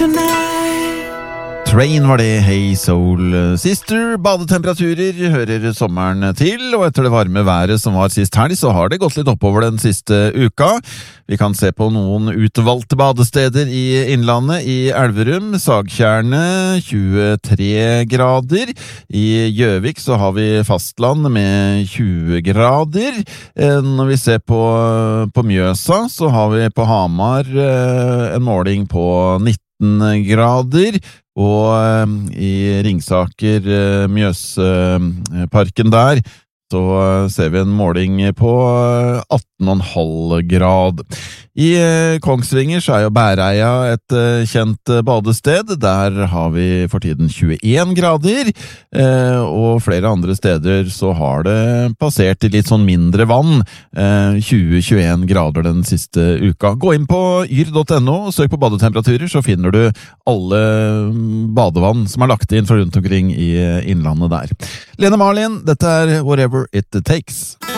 tonight. Train var det, Hey Soul Sister. Badetemperaturer hører sommeren til, og etter det varme været som var sist helg, så har det gått litt oppover den siste uka. Vi kan se på noen utvalgte badesteder i Innlandet. I Elverum, Sagtjernet, 23 grader. I Gjøvik så har vi fastland med 20 grader. Når vi ser på Mjøsa, så har vi på Hamar en måling på 19 grader. Og i Ringsaker, Mjøsparken der, så ser vi en måling på 18,5 grad. I Kongsvinger så jo Bæreia et kjent badested. Der har vi for tiden 21 grader, og flere andre steder så har det passert i litt sånn mindre vann, 20-21 grader den siste uka. Gå inn på yr.no og søk på badetemperaturer, så finner du alle badevann som lagt inn fra rundt omkring i Innlandet der. Lene Marlin, dette Whatever It Takes.